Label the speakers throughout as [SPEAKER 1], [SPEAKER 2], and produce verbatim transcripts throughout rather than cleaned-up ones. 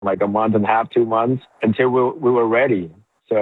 [SPEAKER 1] like a month and a half, two months until we, we were ready.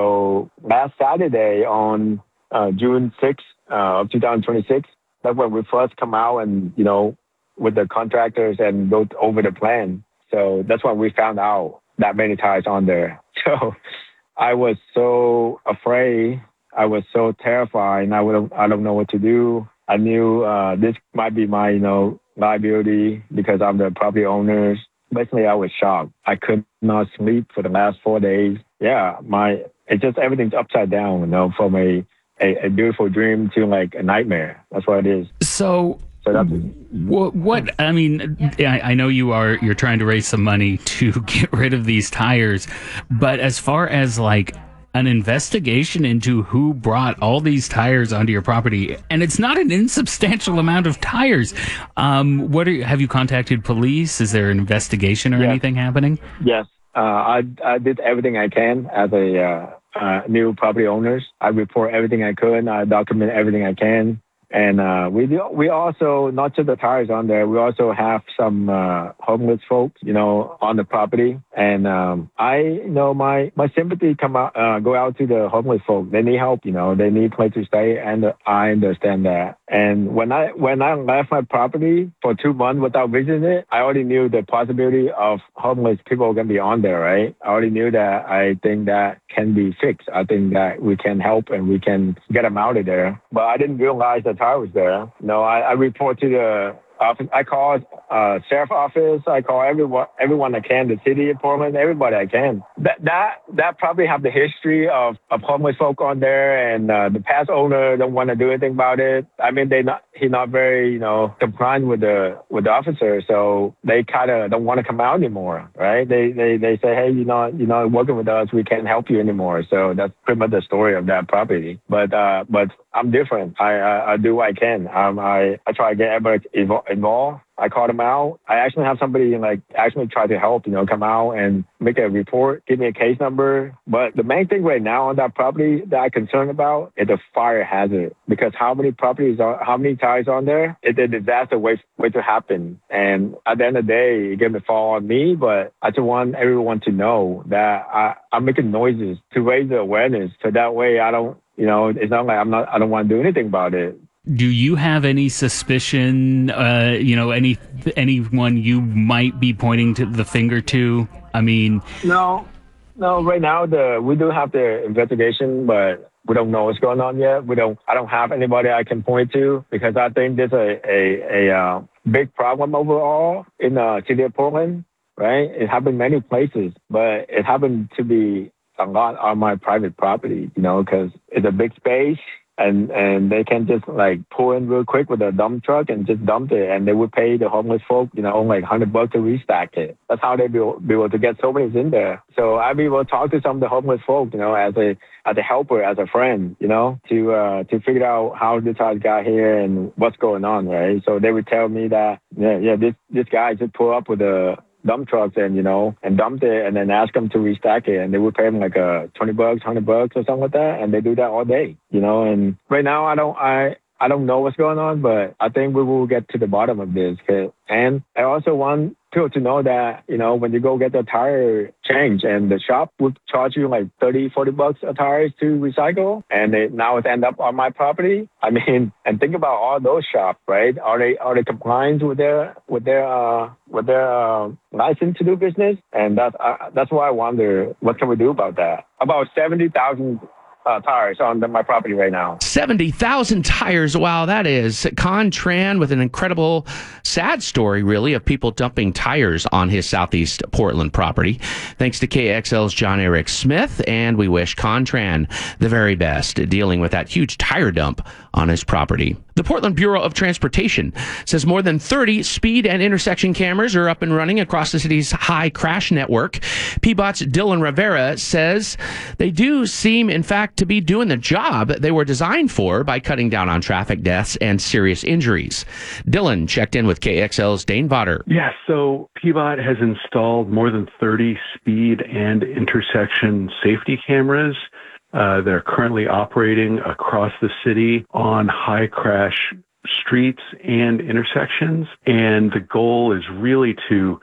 [SPEAKER 1] So last Saturday on uh, June sixth uh, of two thousand twenty-six, that's when we first come out and, you know, with the contractors and go over the plan. So that's when we found out that many tires on there. So I was so afraid. I was so terrified. And I would I don't know what to do. I knew uh, this might be my, you know, liability because I'm the property owner. Basically, I was shocked. I could not sleep for the last four days. Yeah, my it's just everything's upside down, you know, from a, a, a beautiful dream to like a nightmare. That's what it is.
[SPEAKER 2] So,
[SPEAKER 1] so that's,
[SPEAKER 2] what, what, I mean, I, I know you are, you're trying to raise some money to get rid of these tires, but as far as like an investigation into who brought all these tires onto your property, and it's not an insubstantial amount of tires. Um, what are you, have you contacted police? Is there an investigation or
[SPEAKER 1] yes.
[SPEAKER 2] anything happening?
[SPEAKER 1] Yes. Uh, I, I did everything I can as a uh, uh, new property owners. I report everything I could. I document everything I can. And uh, we do, we also, not just the tires on there, we also have some uh, homeless folks, you know, on the property. And um, I, you know, my, my sympathy come out, uh, go out to the homeless folks. They need help, you know, they need place to stay. And I understand that. And when I when I left my property for two months without visiting it, I already knew the possibility of homeless people were going to be on there, right? I already knew that. I think that can be fixed. I think that we can help and we can get them out of there. But I didn't realize that tire was there. No, I, I report to the office. I call uh, sheriff office. I call everyone, everyone I can, the city of Portland, everybody I can. That that that probably have the history of, of homeless folk on there, and uh, the past owner don't want to do anything about it. I mean, they not he not very you know compliant with the with the officer, so they kind of don't want to come out anymore, right? They they they say, hey, you know, you know, working with us, we can't help you anymore. So that's pretty much the story of that property. But uh, but I'm different. I, I I do what I can. Um, I I try to get everybody involved. I called them out. I actually have somebody like actually try to help, you know, come out and make a report, give me a case number. But the main thing right now on that property that I'm concerned about is the fire hazard, because how many properties are, how many tires on there? It's a disaster wait, wait to happen. And at the end of the day, it can fall on me, but I just want everyone to know that I, I'm making noises to raise the awareness. So that way I don't, you know, it's not like I'm not, I don't want to do anything about it.
[SPEAKER 2] Do you have any suspicion, uh, you know, any anyone you might be pointing to the finger to? I mean...
[SPEAKER 1] No, no, right now the we do have the investigation, but we don't know what's going on yet. We don't, I don't have anybody I can point to, because I think there's a, a, a uh, big problem overall in the city of Portland, right? It happened many places, but it happened to be a lot on my private property, you know, because it's a big space. And and they can just like pull in real quick with a dump truck and just dump it, and they would pay the homeless folk, you know, like hundred bucks to restack it. That's how they be, be able to get so many in there. So I'd be able to talk to some of the homeless folk, you know, as a as a helper, as a friend, you know, to uh, to figure out how this house got here and what's going on, right? So they would tell me that yeah, yeah, this this guy just pulled up with a dump trucks and, you know, and dumped it and then ask them to restack it. And they would pay them like uh, twenty bucks, one hundred bucks or something like that. And they do that all day, you know. And right now I don't, I, I don't know what's going on, but I think we will get to the bottom of this. And I also want people to know that, you know, when you go get the tire changed and the shop would charge you like thirty, forty bucks a tire to recycle, and it now it's end up on my property. I mean, and think about all those shops, right? Are they, are they compliant with their, with their, uh, with their uh, license to do business? And that's, uh, that's why I wonder, what can we do about that? About seventy thousand Uh, tires on the, my property right now.
[SPEAKER 3] seventy thousand tires. Wow, that is. Contran with an incredible, sad story, really, of people dumping tires on his Southeast Portland property. Thanks to K X L's John Eric Smith, and we wish Contran the very best, dealing with that huge tire dump on his property. The Portland Bureau of Transportation says more than thirty speed and intersection cameras are up and running across the city's high crash network. P B O T's Dylan Rivera says they do seem, in fact, to be doing the job they were designed for by cutting down on traffic deaths and serious injuries. Dylan checked in with K X L's Dane Vodder.
[SPEAKER 4] Yeah, so P B O T has installed more than thirty speed and intersection safety cameras. Uh, they're currently operating across the city on high crash streets and intersections. And the goal is really to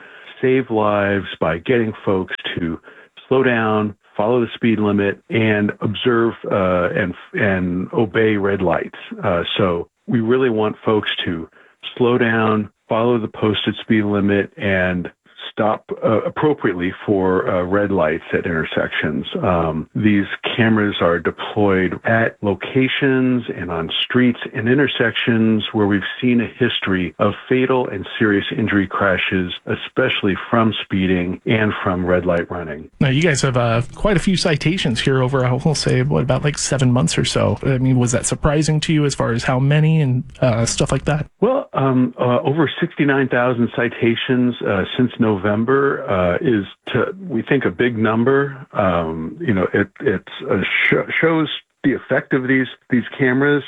[SPEAKER 4] save lives by getting folks to slow down, follow the speed limit, and observe uh, and and obey red lights. Uh, so we really want folks to slow down, follow the posted speed limit, and stop uh, appropriately for uh, red lights at intersections. Um, these cameras are deployed at locations and on streets and intersections where we've seen a history of fatal and serious injury crashes, especially from speeding and from red light running.
[SPEAKER 5] Now, you guys have uh, quite a few citations here over, I will say, what, about like seven months or so. I mean, was that surprising to you as far as how many and uh, stuff like that?
[SPEAKER 4] Well, um, uh, over sixty-nine thousand citations uh, since November uh, is, to, we think, a big number. Um, you know, it it's, uh, sh- shows the effect of these these cameras,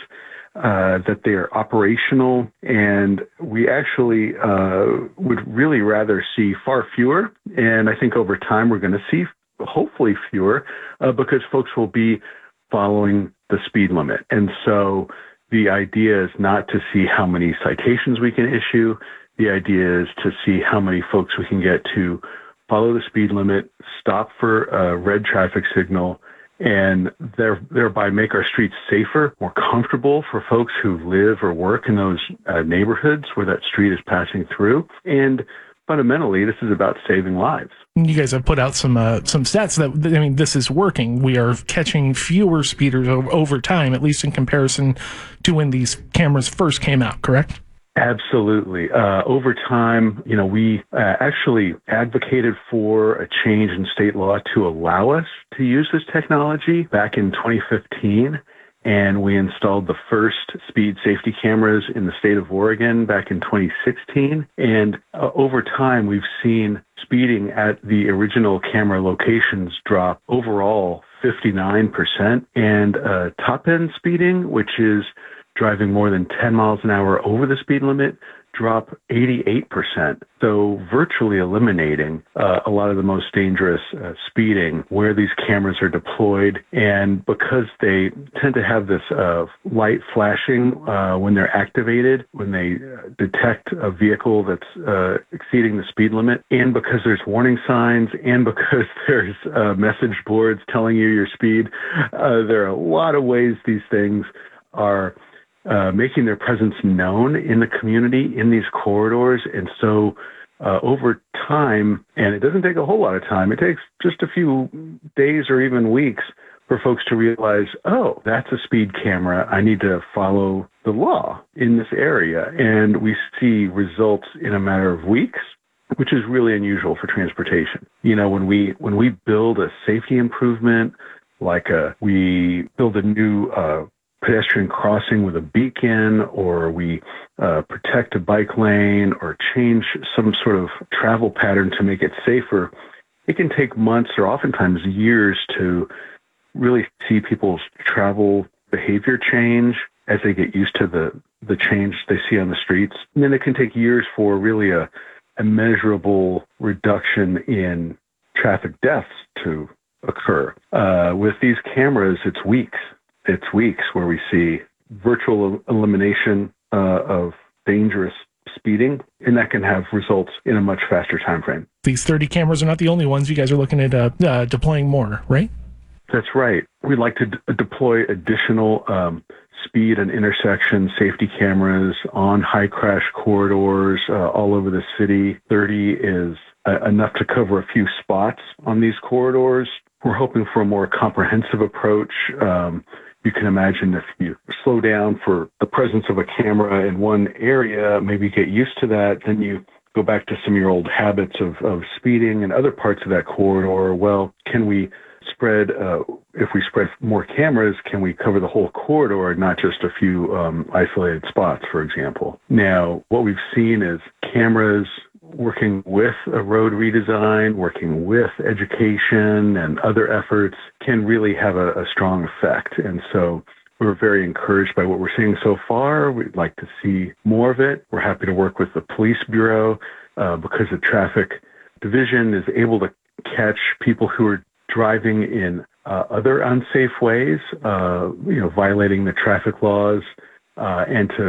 [SPEAKER 4] uh, that they are operational, and we actually uh, would really rather see far fewer. And I think over time we're going to see hopefully fewer uh, because folks will be following the speed limit. And so the idea is not to see how many citations we can issue. The idea is to see how many folks we can get to follow the speed limit, stop for a red traffic signal, and there, thereby make our streets safer, more comfortable for folks who live or work in those uh, neighborhoods where that street is passing through. And fundamentally, this is about saving lives.
[SPEAKER 5] You guys have put out some uh, some stats that, I mean, this is working. We are catching fewer speeders o- over time, at least in comparison to when these cameras first came out, correct?
[SPEAKER 4] Absolutely. Uh, over time, you know, we uh, actually advocated for a change in state law to allow us to use this technology back in twenty fifteen. And we installed the first speed safety cameras in the state of Oregon back in twenty sixteen. And uh, over time, we've seen speeding at the original camera locations drop overall fifty-nine percent. And uh, top-end speeding, which is driving more than ten miles an hour over the speed limit, drop eighty-eight percent. So virtually eliminating uh, a lot of the most dangerous uh, speeding where these cameras are deployed. And because they tend to have this uh, light flashing uh, when they're activated, when they uh, detect a vehicle that's uh, exceeding the speed limit, and because there's warning signs, and because there's uh, message boards telling you your speed, uh, there are a lot of ways these things are Uh, making their presence known in the community, in these corridors. And so uh, over time, and it doesn't take a whole lot of time, it takes just a few days or even weeks for folks to realize, oh, that's a speed camera. I need to follow the law in this area. And we see results in a matter of weeks, which is really unusual for transportation. You know, when we when we build a safety improvement, like a, we build a new uh, pedestrian crossing with a beacon, or we uh, protect a bike lane, or change some sort of travel pattern to make it safer, it can take months or oftentimes years to really see people's travel behavior change as they get used to the, the change they see on the streets. And then it can take years for really a, a measurable reduction in traffic deaths to occur. Uh, with these cameras, it's weeks. It's weeks where we see virtual elimination uh, of dangerous speeding, and that can have results in a much faster time frame.
[SPEAKER 5] These thirty cameras are not the only ones. You guys are looking at uh, uh, deploying more, right?
[SPEAKER 4] That's right. We'd like to d- deploy additional um, speed and intersection safety cameras on high crash corridors uh, all over the city. thirty is uh, enough to cover a few spots on these corridors. We're hoping for a more comprehensive approach. Um, You can imagine if you slow down for the presence of a camera in one area, maybe get used to that, then you go back to some of your old habits of, of speeding in other parts of that corridor. Well, can we spread, uh, if we spread more cameras, can we cover the whole corridor, not just a few um, isolated spots, for example? Now, what we've seen is cameras working with a road redesign, working with education and other efforts can really have a, a strong effect. And so we're very encouraged by what we're seeing so far. We'd like to see more of it. We're happy to work with the police bureau uh, because the traffic division is able to catch people who are driving in uh, other unsafe ways, uh, you know, violating the traffic laws, uh, and to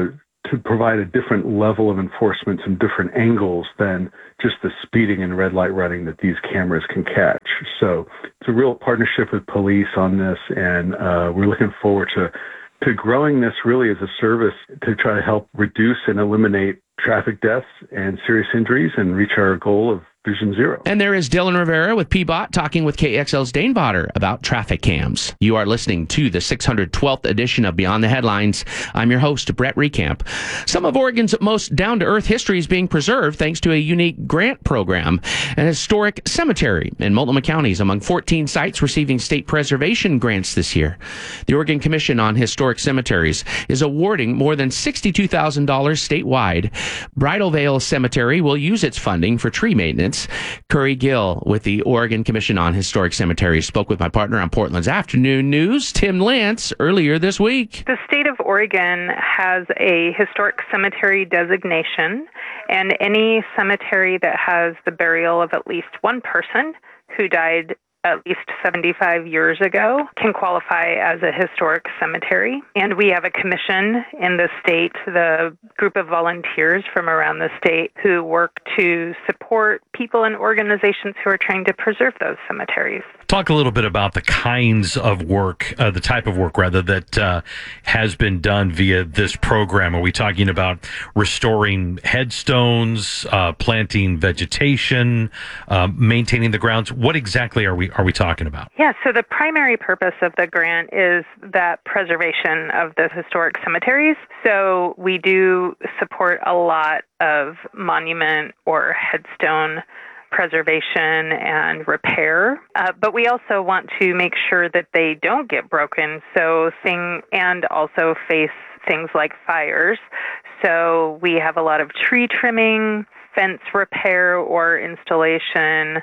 [SPEAKER 4] to provide a different level of enforcement, some different angles than just the speeding and red light running that these cameras can catch. So it's a real partnership with police on this, and uh, we're looking forward to to growing this really as a service to try to help reduce and eliminate traffic deaths and serious injuries and reach our goal of Vision Zero.
[SPEAKER 3] And there is Dylan Rivera with P B O T talking with K X L's Dane Botter about traffic cams. You are listening to the six hundred twelfth edition of Beyond the Headlines. I'm your host, Brett Recamp. Some of Oregon's most down-to-earth history is being preserved thanks to a unique grant program. An historic cemetery in Multnomah County is among fourteen sites receiving state preservation grants this year. The Oregon Commission on Historic Cemeteries is awarding more than sixty-two thousand dollars statewide. Bridal Veil Cemetery will use its funding for tree maintenance. Curry Gill with the Oregon Commission on Historic Cemeteries spoke with my partner on Portland's Afternoon News, Tim Lance, earlier this week.
[SPEAKER 6] The state of Oregon has a historic cemetery designation, and any cemetery that has the burial of at least one person who died at least seventy-five years ago can qualify as a historic cemetery. And we have a commission in the state, the group of volunteers from around the state who work to support people and organizations who are trying to preserve those cemeteries.
[SPEAKER 7] Talk a little bit about the kinds of work, uh, the type of work rather, that uh, has been done via this program. Are we talking about restoring headstones, uh, planting vegetation, uh, maintaining the grounds? What exactly are we are we talking about?
[SPEAKER 6] Yeah, so the primary purpose of the grant is that preservation of the historic cemeteries. So we do support a lot of monument or headstone preservation and repair, uh, but we also want to make sure that they don't get broken. So thing and also face things like fires. So we have a lot of tree trimming, fence repair or installation,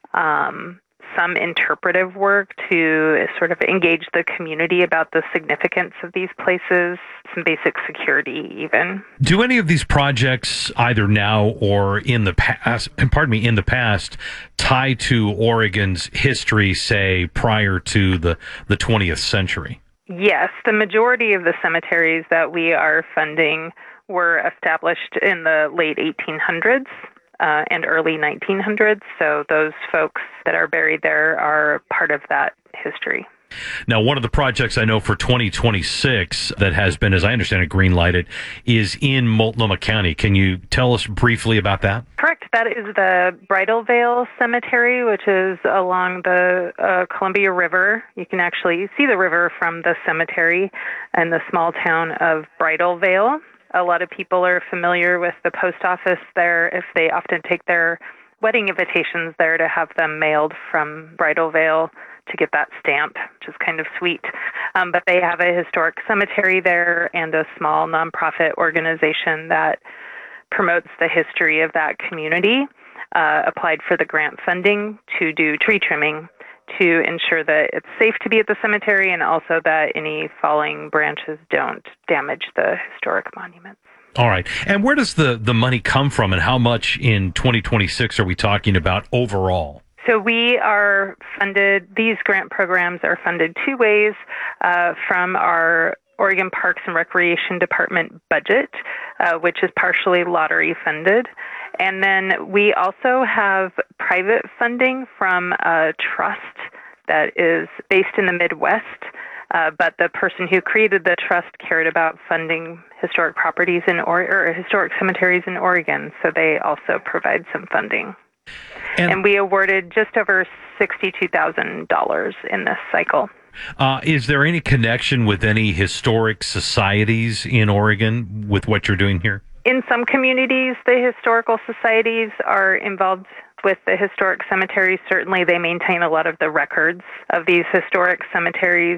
[SPEAKER 6] um, some interpretive work to sort of engage the community about the significance of these places, some basic security even.
[SPEAKER 7] Do any of these projects, either now or in the past, and pardon me, in the past, tie to Oregon's history, say, prior to the, the twentieth century?
[SPEAKER 6] Yes, the majority of the cemeteries that we are funding were established in the late eighteen hundreds. Uh, and early nineteen hundreds, so those folks that are buried there are part of that history.
[SPEAKER 7] Now, one of the projects I know for twenty twenty-six that has been, as I understand it, green-lighted is in Multnomah County. Can you tell us briefly about that?
[SPEAKER 6] Correct. That is the Bridal Veil Cemetery, which is along the uh, Columbia River. You can actually see the river from the cemetery in the small town of Bridal Veil. A lot of people are familiar with the post office there if they often take their wedding invitations there to have them mailed from Bridal Veil to get that stamp, which is kind of sweet. Um, but they have a historic cemetery there and a small nonprofit organization that promotes the history of that community, uh, applied for the grant funding to do tree trimming to ensure that it's safe to be at the cemetery and also that any falling branches don't damage the historic monuments.
[SPEAKER 7] All right. And where does the, the money come from, and how much in twenty twenty-six are we talking about overall?
[SPEAKER 6] So we are funded, these grant programs are funded two ways, uh, from our Oregon Parks and Recreation Department budget, uh, which is partially lottery funded. And then we also have private funding from a trust that is based in the Midwest, uh, but the person who created the trust cared about funding historic properties in or, or historic cemeteries in Oregon, so they also provide some funding. And, and we awarded just over sixty-two thousand dollars in this cycle.
[SPEAKER 7] Uh, is there any connection with any historic societies in Oregon with what you're doing here?
[SPEAKER 6] In some communities, the historical societies are involved with the historic cemeteries. Certainly, they maintain a lot of the records of these historic cemeteries.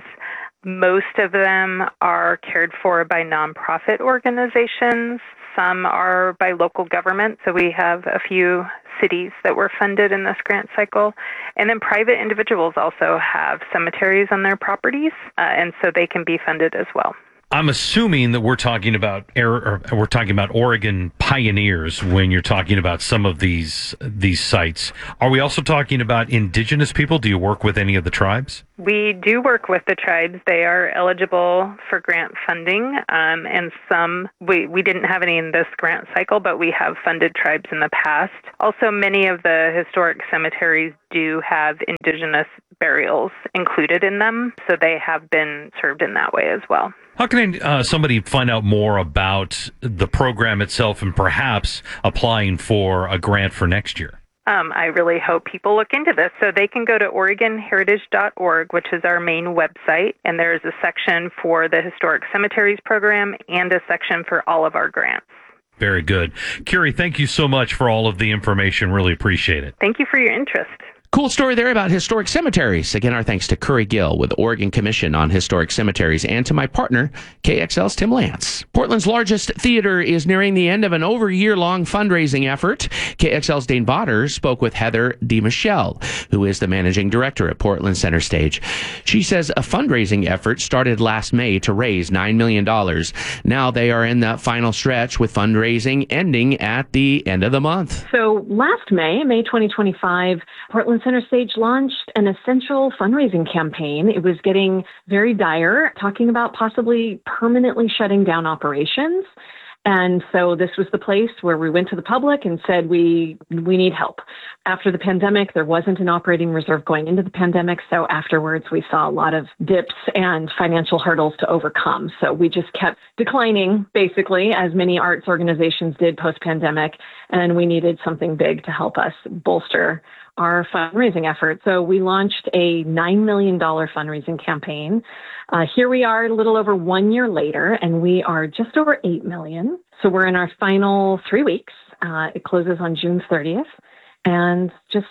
[SPEAKER 6] Most of them are cared for by nonprofit organizations. Some are by local government. So we have a few cities that were funded in this grant cycle. And then private individuals also have cemeteries on their properties, uh, and so they can be funded as well.
[SPEAKER 7] I'm assuming that we're talking about or we're talking about Oregon pioneers when you're talking about some of these these sites. Are we also talking about indigenous people? Do you work with any of the tribes?
[SPEAKER 6] We do work with the tribes. They are eligible for grant funding, um, and some, we, we didn't have any in this grant cycle, but we have funded tribes in the past. Also, many of the historic cemeteries do have indigenous burials included in them, so they have been served in that way as well.
[SPEAKER 7] How can uh, somebody find out more about the program itself and perhaps applying for a grant for next year?
[SPEAKER 6] Um, I really hope people look into this. So they can go to Oregon Heritage dot org, which is our main website, and there's a section for the Historic Cemeteries Program and a section for all of our grants.
[SPEAKER 7] Very good. Curie, thank you so much for all of the information. Really appreciate it.
[SPEAKER 6] Thank you for your interest.
[SPEAKER 3] Cool story there about historic cemeteries. Again, our thanks to Curry Gill with Oregon Commission on Historic Cemeteries and to my partner, K X L's Tim Lance. Portland's largest theater is nearing the end of an over year-long fundraising effort. K X L's Dane Botter spoke with Heather DeMichelle, who is the managing director at Portland Center Stage. She says a fundraising effort started last May to raise nine million dollars. Now they are in the final stretch with fundraising ending at the end of the month.
[SPEAKER 8] So last May, May twenty twenty-five, Portland Center Stage launched an essential fundraising campaign. It was getting very dire, talking about possibly permanently shutting down operations. And so this was the place where we went to the public and said, we we need help. After the pandemic, there wasn't an operating reserve going into the pandemic. So afterwards, we saw a lot of dips and financial hurdles to overcome. So we just kept declining, basically, as many arts organizations did post-pandemic. And we needed something big to help us bolster our fundraising effort. So we launched a nine million dollars fundraising campaign. Uh, here we are a little over one year later, and we are just over eight million dollars. So we're in our final three weeks. Uh, it closes on June thirtieth, and just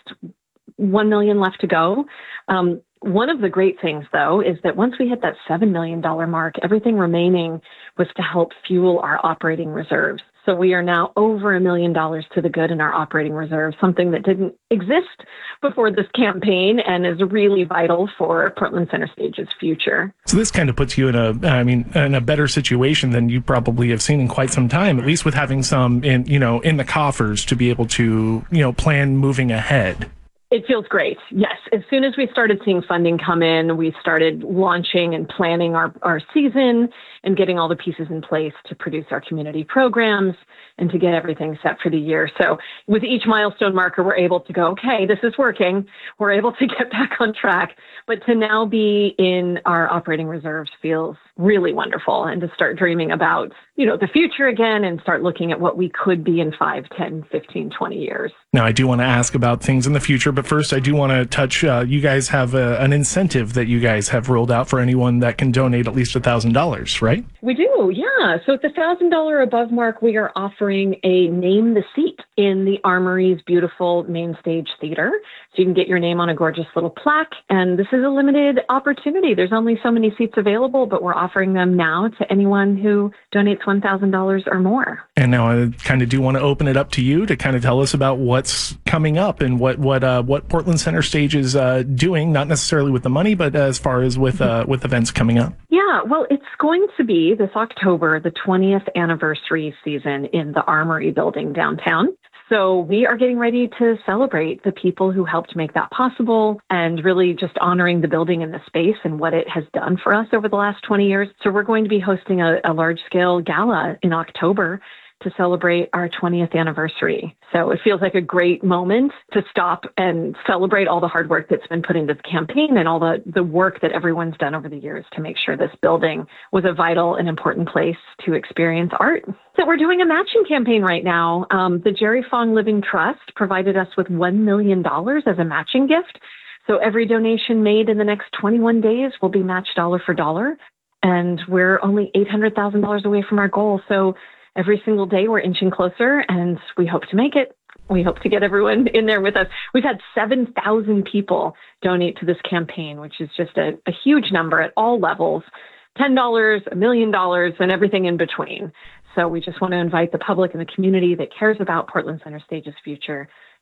[SPEAKER 8] one million dollars left to go. Um, one of the great things, though, is that once we hit that seven million dollars mark, everything remaining was to help fuel our operating reserves. So we are now over a million dollars to the good in our operating reserve, something that didn't exist before this campaign and is really vital for Portland Center Stage's future.
[SPEAKER 5] So this kind of puts you in a, I mean, in a better situation than you probably have seen in quite some time, at least with having some in, you know, in the coffers to be able to, you know, plan moving ahead.
[SPEAKER 8] It feels great. Yes. As soon as we started seeing funding come in, we started launching and planning our, our season and getting all the pieces in place to produce our community programs and to get everything set for the year. So with each milestone marker, we're able to go, okay, this is working. We're able to get back on track. But to now be in our operating reserves feels really wonderful, and to start dreaming about, you know, the future again and start looking at what we could be in five, ten, fifteen, twenty years.
[SPEAKER 5] Now, I do want to ask about things in the future, but first I do want to touch, uh, you guys have a, an incentive that you guys have rolled out for anyone that can donate at least one thousand dollars, right?
[SPEAKER 8] We do, yeah. So at the one thousand dollars above mark, we are offering a name the seat in the Armory's beautiful main stage theater. So you can get your name on a gorgeous little plaque, and this is a limited opportunity. There's only so many seats available, but we're offering them now to anyone who donates one thousand dollars or more.
[SPEAKER 5] And now I kind of do want to open it up to you to kind of tell us about what's coming up and what what uh, what Portland Center Stage is uh, doing, not necessarily with the money, but as far as with uh, with events coming up.
[SPEAKER 8] Yeah, well, it's going to be this October, the twentieth anniversary season in the Armory building downtown. So we are getting ready to celebrate the people who helped make that possible and really just honoring the building and the space and what it has done for us over the last twenty years. So we're going to be hosting a, a large-scale gala in October to celebrate our twentieth anniversary. So it feels like a great moment to stop and celebrate all the hard work that's been put into the campaign and all the, the work that everyone's done over the years to make sure this building was a vital and important place to experience art. So we're doing a matching campaign right now. Um, the Jerry Fong Living Trust provided us with one million dollars as a matching gift. So every donation made in the next twenty-one days will be matched dollar for dollar. And we're only eight hundred thousand dollars away from our goal. So every single day we're inching closer, and we hope to make it. We hope to get everyone in there with us. We've had seven thousand people donate to this campaign, which is just a, a huge number at all levels, ten dollars, a million dollars, and everything in between. So we just want to invite the public and the community that cares about Portland Center Stage's future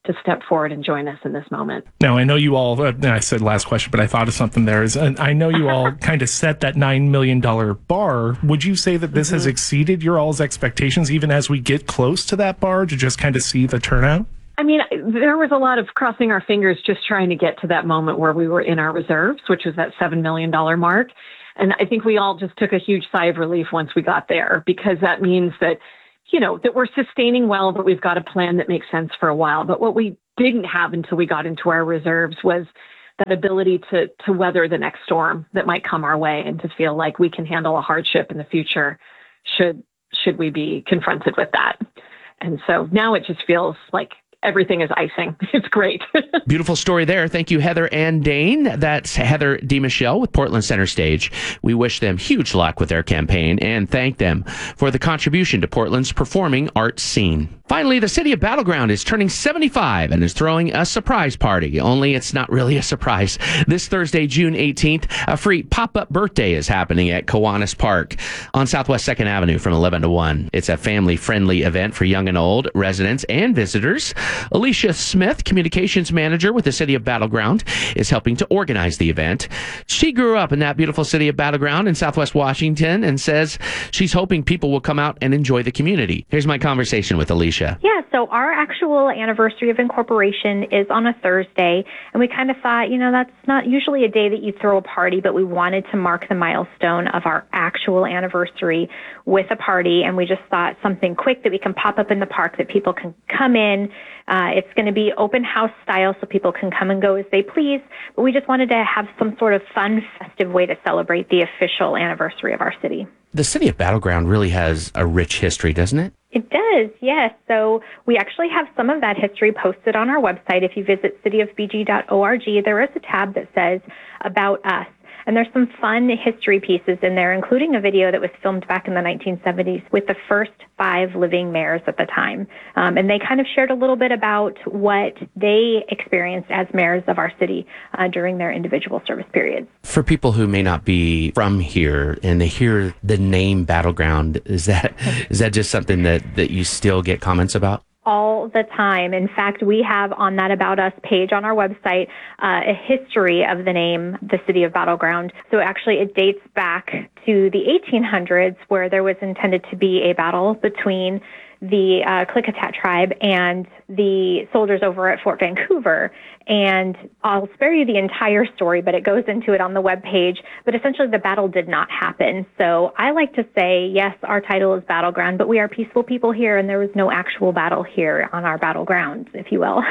[SPEAKER 8] to step forward and join us in this moment.
[SPEAKER 5] Now, I know you all, uh, I said last question, but I thought of something there. Is, and I know you all kind of set that nine million dollars bar. Would you say that this mm-hmm. has exceeded your all's expectations, even as we get close to that bar, to just kind of see the turnout?
[SPEAKER 8] I mean, there was a lot of crossing our fingers just trying to get to that moment where we were in our reserves, which was that seven million dollars mark. And I think we all just took a huge sigh of relief once we got there, because that means that, you know, that we're sustaining well, but we've got a plan that makes sense for a while. But what we didn't have until we got into our reserves was that ability to to weather the next storm that might come our way, and to feel like we can handle a hardship in the future should should we be confronted with that. And so now it just feels like everything is icing. It's great.
[SPEAKER 3] Beautiful story there. Thank you, Heather and Dane. That's Heather DeMichelle with Portland Center Stage. We wish them huge luck with their campaign and thank them for the contribution to Portland's performing arts scene. Finally, the city of Battle Ground is turning seventy-five and is throwing a surprise party, only it's not really a surprise. This Thursday, June eighteenth, a free pop-up birthday is happening at Kiwanis Park on Southwest second Avenue from eleven to one. It's a family-friendly event for young and old, residents and visitors. Alicia Smith, communications manager with the city of Battle Ground, is helping to organize the event. She grew up in that beautiful city of Battle Ground in Southwest Washington and says she's hoping people will come out and enjoy the community. Here's my conversation with Alicia.
[SPEAKER 9] Yeah, so our actual anniversary of incorporation is on a Thursday, and we kind of thought, you know, that's not usually a day that you throw a party, but we wanted to mark the milestone of our actual anniversary with a party, and we just thought something quick that we can pop up in the park that people can come in. Uh, it's going to be open house style, so people can come and go as they please, but we just wanted to have some sort of fun, festive way to celebrate the official anniversary of our city.
[SPEAKER 3] The city of Battle Ground really has a rich history, doesn't it?
[SPEAKER 9] It does, yes. So we actually have some of that history posted on our website. If you visit city of b g dot org, there is a tab that says About Us. And there's some fun history pieces in there, including a video that was filmed back in the nineteen seventies with the first five living mayors at the time. Um, and they kind of shared a little bit about what they experienced as mayors of our city uh, during their individual service periods.
[SPEAKER 3] For people who may not be from here and they hear the name Battle Ground, is that is that just something that, that you still get comments about?
[SPEAKER 9] All the time. In fact, we have on that About Us page on our website uh, a history of the name, the city of Battle Ground. So actually it dates back to the eighteen hundreds, where there was intended to be a battle between the uh, Klickitat tribe and the soldiers over at Fort Vancouver. And I'll spare you the entire story, but it goes into it on the webpage. But essentially, the battle did not happen. So I like to say, yes, our title is Battleground, but we are peaceful people here, and there was no actual battle here on our battlegrounds, if you will.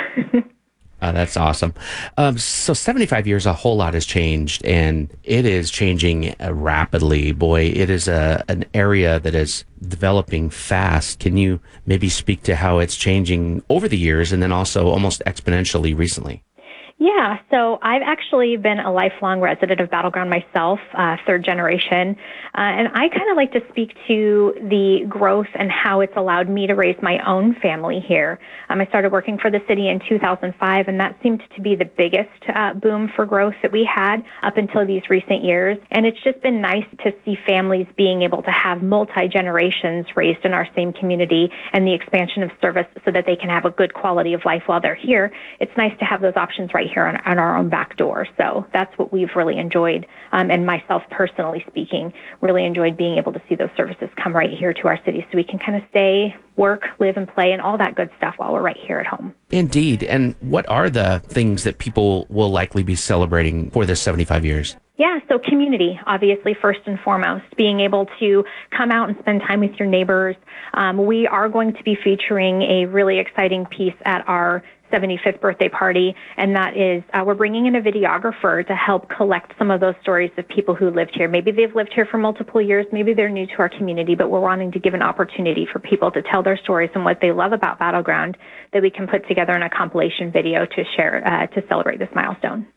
[SPEAKER 3] Uh, that's awesome. Um, so seventy-five years, a whole lot has changed, and it is changing uh, rapidly. Boy, it is a, an area that is developing fast. Can you maybe speak to how it's changing over the years and then also almost exponentially recently?
[SPEAKER 9] Yeah, so I've actually been a lifelong resident of Battle Ground myself, uh, third generation, uh, and I kind of like to speak to the growth and how it's allowed me to raise my own family here. Um, I started working for the city in two thousand five, and that seemed to be the biggest uh, boom for growth that we had up until these recent years, and it's just been nice to see families being able to have multi-generations raised in our same community and the expansion of service so that they can have a good quality of life while they're here. It's nice to have those options right here on, on our own back door. So that's what we've really enjoyed. Um, and myself personally speaking, really enjoyed being able to see those services come right here to our city so we can kind of stay, work, live, and play, and all that good stuff while we're right here at home.
[SPEAKER 3] Indeed. And what are the things that people will likely be celebrating for this seventy-five years?
[SPEAKER 9] Yeah, so community, obviously, first and foremost, being able to come out and spend time with your neighbors. Um, we are going to be featuring a really exciting piece at our seventy-fifth birthday party, and that is uh, we're bringing in a videographer to help collect some of those stories of people who lived here. Maybe they've lived here for multiple years, maybe they're new to our community, but we're wanting to give an opportunity for people to tell their stories and what they love about Battleground that we can put together in a compilation video to share uh, to celebrate this milestone.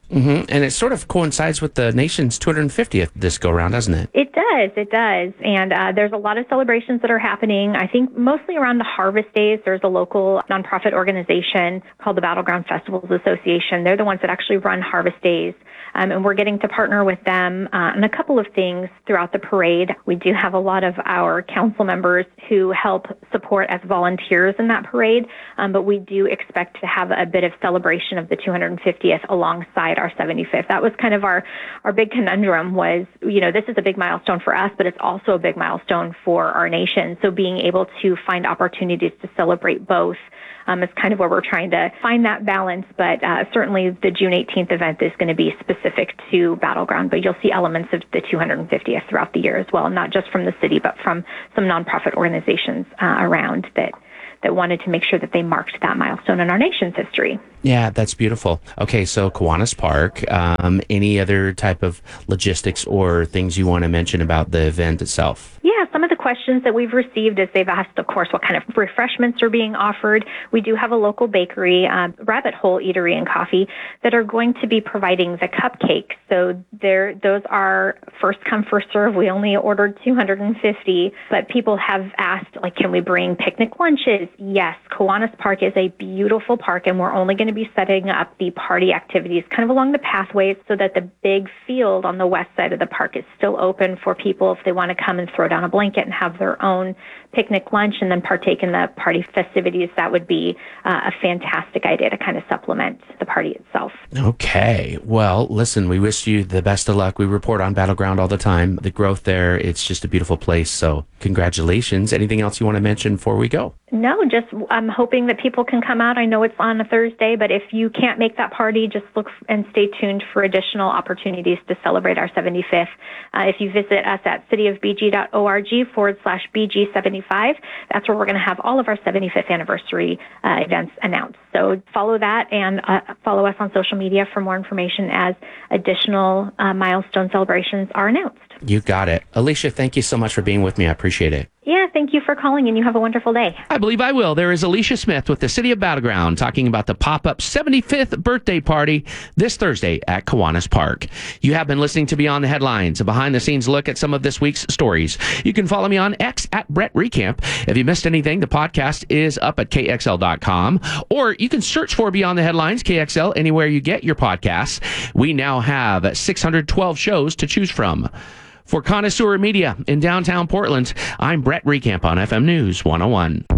[SPEAKER 3] Mm-hmm. And it sort of coincides with the nation's two hundred fiftieth this go round, doesn't it?
[SPEAKER 9] It does. It does. And uh, there's a lot of celebrations that are happening. I think mostly around the harvest days. There's a local nonprofit organization called the Battleground Festivals Association. They're the ones that actually run harvest days. Um, and we're getting to partner with them uh, on a couple of things throughout the parade. We do have a lot of our council members who help support as volunteers in that parade, um, but we do expect to have a bit of celebration of the two hundred fiftieth alongside our seventy-fifth. That was kind of our, our big conundrum was, you know, this is a big milestone for us, but it's also a big milestone for our nation. So being able to find opportunities to celebrate both Um, is kind of where we're trying to find that balance. But uh, certainly the June eighteenth event is going to be specific to Battleground, but you'll see elements of the two hundred fiftieth throughout the year as well, not just from the city, but from some nonprofit organizations uh, around that that wanted to make sure that they marked that milestone in our nation's history.
[SPEAKER 3] Yeah, that's beautiful. Okay, so Kiwanis Park, um, any other type of logistics or things you want to mention about the event itself?
[SPEAKER 9] Yeah, some of the questions that we've received is they've asked, of course, what kind of refreshments are being offered. We do have a local bakery, uh, Rabbit Hole Eatery and Coffee, that are going to be providing the cupcakes. So there, those are first come, first serve. We only ordered two hundred fifty, but people have asked, like, can we bring picnic lunches? Yes, Kiwanis Park is a beautiful park, and we're only going to be setting up the party activities kind of along the pathways so that the big field on the west side of the park is still open for people if they want to come and throw down a blanket and have their own picnic lunch and then partake in the party festivities. That would be uh, a fantastic idea to kind of supplement the party itself.
[SPEAKER 3] Okay. Well, listen, we wish you the best of luck. We report on Battleground all the time. The growth there, it's just a beautiful place. So congratulations. Anything else you want to mention before we go?
[SPEAKER 9] No, just I'm hoping that people can come out. I know it's on a Thursday, but if you can't make that party, just look and stay tuned for additional opportunities to celebrate our seventy-fifth. Uh, if you visit us at cityofbg.org forward slash BG75, that's where we're going to have all of our seventy-fifth anniversary uh, events announced. So follow that and uh, follow us on social media for more information as additional uh, milestone celebrations are announced.
[SPEAKER 3] You got it. Alicia, thank you so much for being with me. I appreciate it.
[SPEAKER 9] Yeah, thank you for calling, and you have a wonderful day.
[SPEAKER 3] I believe I will. There is Alicia Smith with the City of Battleground talking about the pop-up seventy-fifth birthday party this Thursday at Kiwanis Park. You have been listening to Beyond the Headlines, a behind-the-scenes look at some of this week's stories. You can follow me on X at Brett Recamp. If you missed anything, the podcast is up at K X L dot com, or you can search for Beyond the Headlines, K X L, anywhere you get your podcasts. We now have six hundred twelve shows to choose from. For Connoisseur Media in downtown Portland, I'm Brett Recamp on F M News one oh one.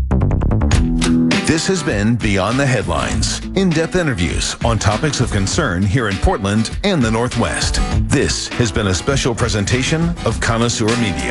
[SPEAKER 10] This has been Beyond the Headlines, in-depth interviews on topics of concern here in Portland and the Northwest. This has been a special presentation of Connoisseur Media.